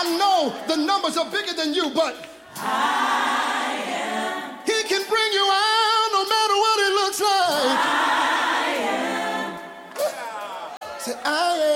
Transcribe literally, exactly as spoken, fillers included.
I know the numbers are bigger than you, but I